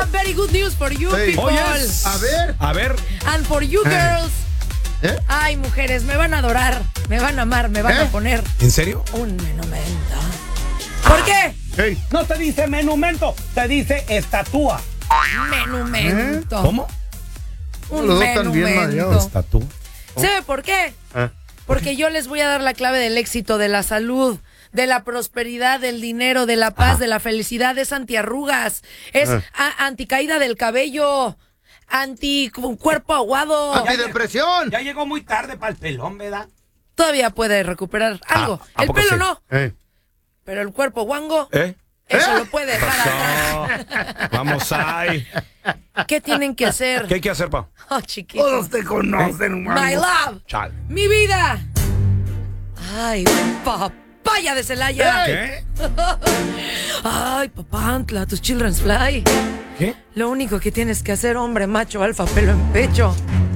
have very good news for you, people. Oh, yes. A ver. And for you, girls. Ay, mujeres, me van a adorar, me van a amar, me van a poner. ¿En serio? Un monumento. ¿Por qué? Hey. No te dice monumento, te dice estatua. Monumento. ¿Cómo? Un monumento. Estatua. ¿Sabe por qué? Porque yo les voy a dar la clave del éxito, de la salud, de la prosperidad, del dinero, de la paz, de la felicidad. Es antiarrugas, es anticaída del cabello, anti cuerpo aguado. Antidepresión. Ya llegó muy tarde para el pelón, ¿verdad? Todavía puede recuperar algo. El pelo no. Pero el cuerpo guango, eso lo puede dejar atrás. Vamos ahí. ¿Qué tienen que hacer? ¿Qué hay que hacer, pa? Oh, chiquitos. Todos te conocen, My love. Chal. Mi vida. Ay, papaya de Celaya. ¿Qué? Ay, papantla, tus children's fly. ¿Qué? Lo único que tienes que hacer, hombre, macho, alfa, pelo en pecho,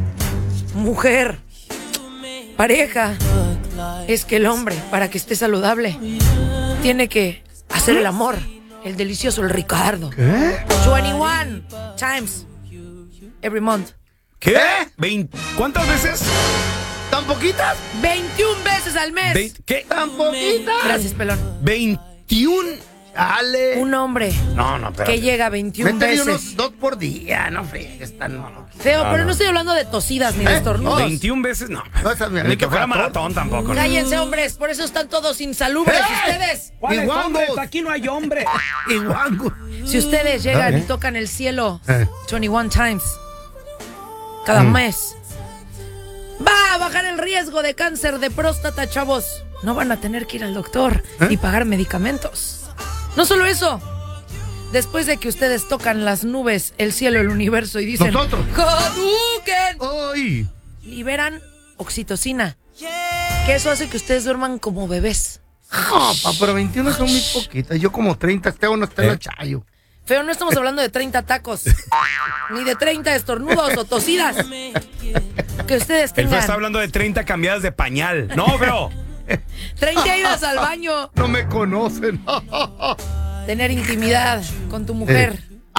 mujer, pareja, es que el hombre, para que esté saludable, tiene que hacer el amor, el delicioso, el Ricardo. ¿Qué? 21 times every month. ¿Qué? ¿Cuántas veces? ¿Tan poquitas? 21 veces al mes. ¿Qué? ¿Tan poquitas? Gracias, pelón. 21. Dale. Un hombre que llega 21 Métele veces. unos 2 por día, no fregues, no. Feo, pero no estoy hablando de tosidas ni de estornudos. 21 veces, no. Esa es mi Ni que fuera maratón. maratón tampoco. ¿No? Cállense, hombres, por eso están todos insalubres ustedes. ¿Cuáles Iguangos. hombres? Aquí no hay hombre. Iguango. Si ustedes llegan y tocan el cielo 21 times cada mes, va a bajar el riesgo de cáncer de próstata, chavos. No van a tener que ir al doctor y pagar medicamentos. No solo eso, después de que ustedes tocan las nubes, el cielo, el universo y dicen ¡Nosotros! ¡Hadouken! ¡Ay! Liberan oxitocina, que eso hace que ustedes duerman como bebés. Pero 21 son muy poquitas. Yo como 30, no está en la chayo. Feo, no estamos hablando de 30 tacos, ni de 30 estornudos o tosidas. Que ustedes El feo está tengan hablando de 30 cambiadas de pañal. No, feo. 30 idas al baño, No me conocen. tener intimidad con tu mujer.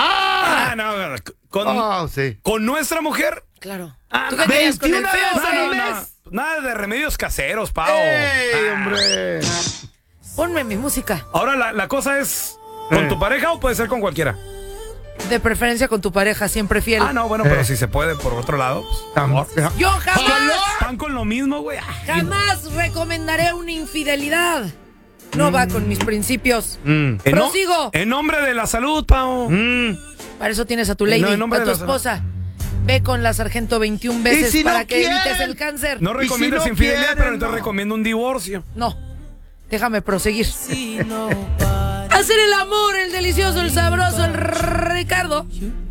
No, Sí. ¿con nuestra mujer? Claro. ¿Tú qué querías con el 21 feo? veces al güey? mes. Nada de remedios caseros, Pao. ¡Ey, hombre! Ponme mi música. Ahora la cosa es, ¿con tu pareja o puede ser con cualquiera? De preferencia con tu pareja, siempre fiel. No, bueno, pero si se puede por otro lado. Pues, Yo jamás, ¿están con lo mismo, güey? jamás recomendaré una infidelidad. No va con mis principios. Prosigo. En nombre de la salud, Pao. Para eso tienes a tu lady, No, en nombre a tu de la esposa. Ve con la sargento 21 veces si no para que quieren? evites el cáncer. No recomiendas si no infidelidad, quieren, pero entonces no. recomiendo un divorcio. No, déjame proseguir. Hacer el amor, el delicioso, el sabroso, el Ricardo.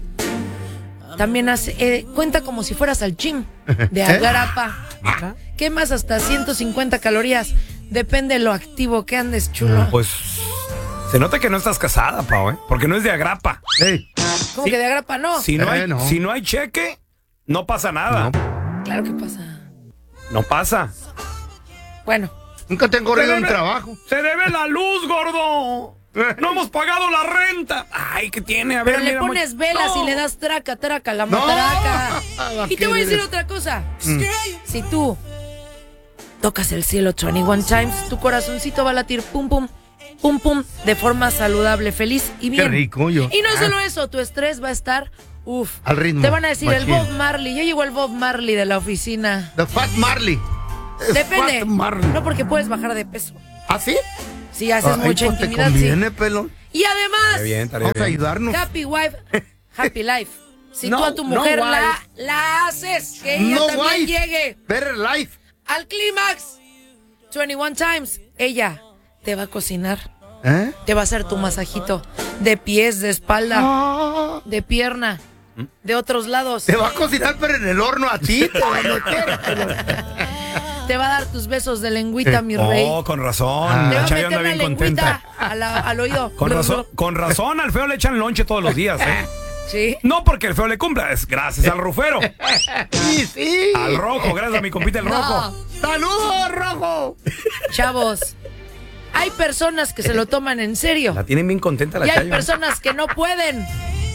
También cuenta como si fueras al gym de agrapa. Quemas hasta 150 calorías. Depende de lo activo que andes, chulo. Pues se nota que no estás casada, Pao, porque no es de agrapa. ¡Ey! ¿Cómo que de agrapa no? Si no hay, no. si no hay cheque, no pasa nada. Claro que pasa. No pasa. Bueno, Nunca te han corrido un trabajo. Se debe la luz, gordo. No hemos pagado la renta. Ay, ¿qué tiene? A ver, pero le mira, pones velas y le das traca, la matraca. Y te voy a decir otra cosa. Si tú tocas el cielo 21 times, tu corazoncito va a latir pum, pum, pum, pum, de forma saludable, feliz y bien. Qué rico yo. Y no solo eso, tu estrés va a estar, al ritmo. Te van a decir el machín. Bob Marley. Ya llegó el Bob Marley de la oficina. The Fat Marley. Es Depende. Fat Marley. No, porque puedes bajar de peso. ¿Ah, sí? Si haces mucha pues te intimidad, conviene, pelón. sí. Y además, estaría Vamos a bien. ayudarnos. happy wife, happy life. Si No, tú a tu no mujer wife. la haces, que ella No también wife. llegue Better life. al clímax 21 times, ella te va a cocinar, te va a hacer tu masajito de pies, de espalda, de pierna, de otros lados. Te va a cocinar, pero en el horno a ti te va a meter, pelón. Te va a dar tus besos de lengüita, mi rey. Oh, con razón. Te va La a Chayo meter anda una bien lengüita contenta. al oído. Con razón, al feo le echan lonche todos los días, ¿eh? Sí. No porque el feo le cumpla, es gracias al rufero. Sí, sí. Al rojo, gracias a mi compita el rojo. ¡Saludos, rojo! Chavos, hay personas que se lo toman en serio. La tienen bien contenta la Y hay Chayo. personas que no pueden.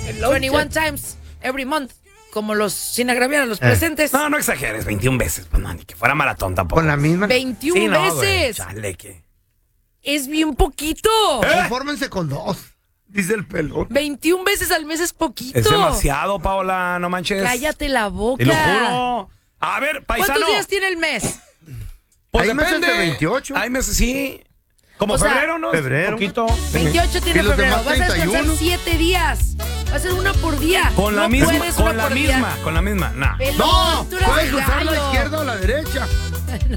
21 times every month. Como los, sin agraviar a los presentes. No exageres, 21 veces. Pues no, ni que fuera maratón tampoco. Con la misma. 21 Sí, no, güey, veces. chale, ¿qué? Es bien poquito. Confórmense con 2. Dice el pelón. 21 veces al mes es poquito. Es demasiado, Paola, no manches. Cállate la boca. Te lo juro. A ver, paisano. ¿Cuántos días tiene el mes? Pues hay meses depende. de 28. Hay meses, sí. Como O sea, febrero, ¿no? febrero. Poquito. 28 tiene ¿Y los febrero. demás Vas a descansar 31? 7 días. Va a ser una por día. Con la No misma, puedes con una la por misma, día. con la misma. Nah. Pelón, No, tú eres puedes usar la gallo. izquierda o la derecha.